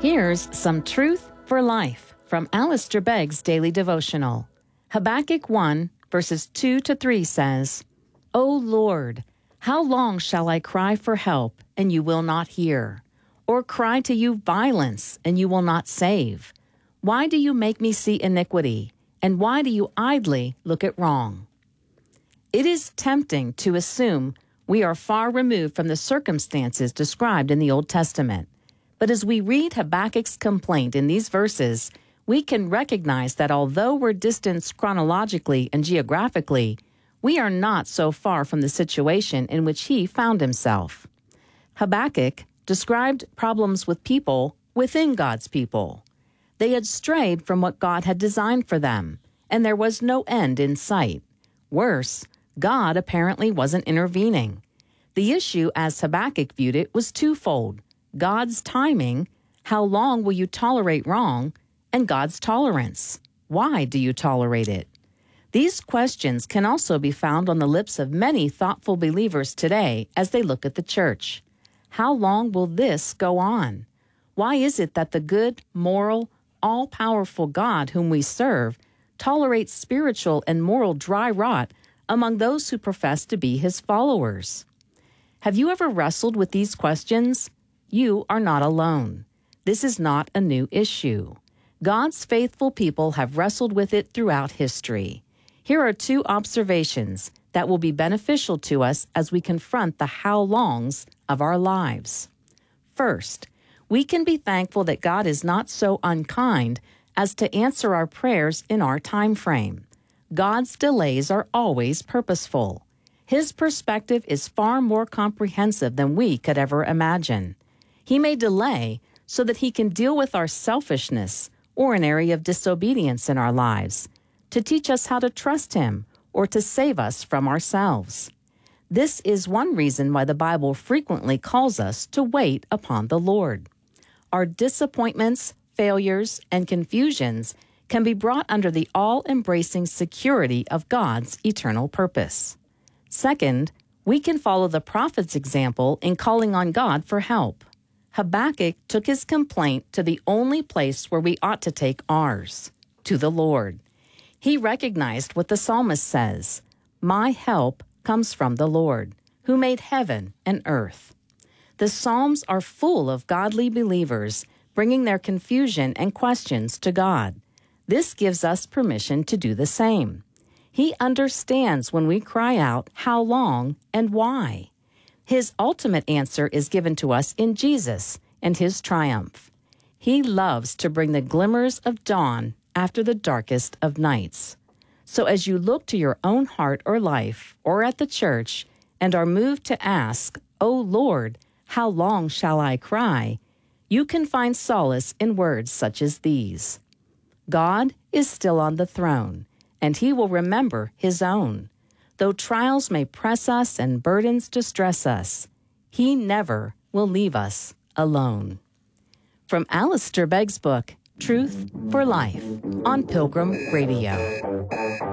Here's some truth for life from Alistair Begg's Daily Devotional. Habakkuk 1, verses 2 to 3 says, O Lord, how long shall I cry for help, and you will not hear? Or cry to you violence, and you will not save? Why do you make me see iniquity, and why do you idly look at wrong? It is tempting to assume we are far removed from the circumstances described in the Old Testament. But as we read Habakkuk's complaint in these verses, we can recognize that although we're distanced chronologically and geographically, we are not so far from the situation in which he found himself. Habakkuk described problems with people within God's people. They had strayed from what God had designed for them, and there was no end in sight. Worse, God apparently wasn't intervening. The issue, as Habakkuk viewed it, was twofold: God's timing, how long will you tolerate wrong, and God's tolerance, why do you tolerate it? These questions can also be found on the lips of many thoughtful believers today as they look at the church. How long will this go on? Why is it that the good, moral, all-powerful God whom we serve tolerates spiritual and moral dry rot among those who profess to be his followers? Have you ever wrestled with these questions? You are not alone. This is not a new issue. God's faithful people have wrestled with it throughout history. Here are two observations that will be beneficial to us as we confront the how longs of our lives. First, we can be thankful that God is not so unkind as to answer our prayers in our time frame. God's delays are always purposeful. His perspective is far more comprehensive than we could ever imagine. He may delay so that he can deal with our selfishness or an area of disobedience in our lives, to teach us how to trust him or to save us from ourselves. This is one reason why the Bible frequently calls us to wait upon the Lord. Our disappointments, failures, and confusions can be brought under the all-embracing security of God's eternal purpose. Second, we can follow the prophet's example in calling on God for help. Habakkuk took his complaint to the only place where we ought to take ours, to the Lord. He recognized what the psalmist says, "My help comes from the Lord, who made heaven and earth." The Psalms are full of godly believers bringing their confusion and questions to God. This gives us permission to do the same. He understands when we cry out, "How long?" and "Why?" His ultimate answer is given to us in Jesus and his triumph. He loves to bring the glimmers of dawn after the darkest of nights. So as you look to your own heart or life or at the church and are moved to ask, "O Lord, how long shall I cry?" you can find solace in words such as these. God is still on the throne, and he will remember his own. Though trials may press us and burdens distress us, he never will leave us alone. From Alistair Begg's book, Truth for Life, on Pilgrim Radio.